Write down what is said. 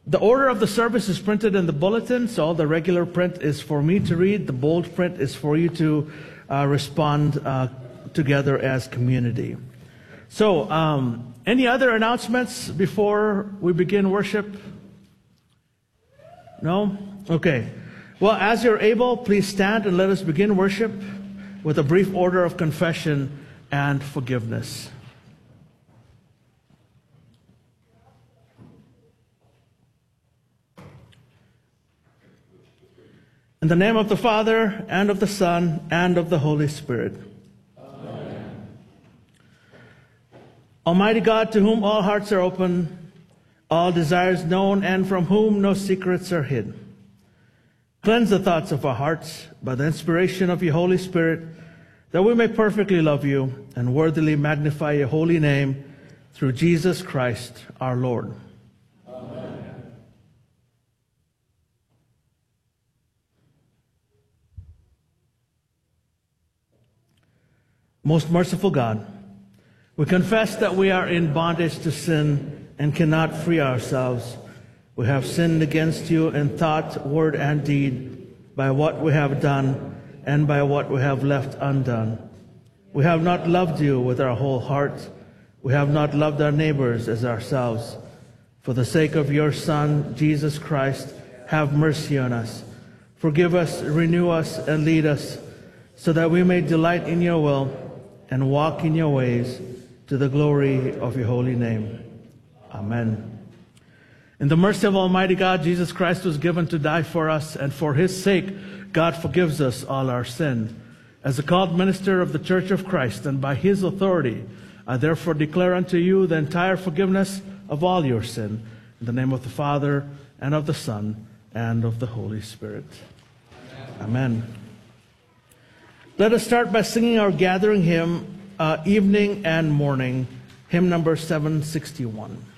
The order of the service is printed in the bulletin, so the regular print is for me to read. The bold print is for you to respond together as community. So, any other announcements before we begin worship? No? Okay. Well, as you're able, please stand and let us begin worship with a brief order of confession and forgiveness. In the name of the Father, and of the Son, and of the Holy Spirit. Amen. Almighty God, to whom all hearts are open, all desires known, and from whom no secrets are hid, cleanse the thoughts of our hearts by the inspiration of your Holy Spirit, that we may perfectly love you and worthily magnify your holy name through Jesus Christ our Lord. Most merciful God, we confess that we are in bondage to sin and cannot free ourselves. We have sinned against you in thought, word, and deed, by what we have done and by what we have left undone. We have not loved you with our whole heart. We have not loved our neighbors as ourselves. For the sake of your Son, Jesus Christ, have mercy on us. Forgive us, renew us, and lead us, so that we may delight in your will and walk in your ways, to the glory of your holy name. Amen. In the mercy of Almighty God, Jesus Christ was given to die for us, and for his sake, God forgives us all our sin. As a called minister of the Church of Christ, and by his authority, I therefore declare unto you the entire forgiveness of all your sin, in the name of the Father, and of the Son, and of the Holy Spirit. Amen. Let us start by singing our gathering hymn, Evening and Morning, hymn number 761.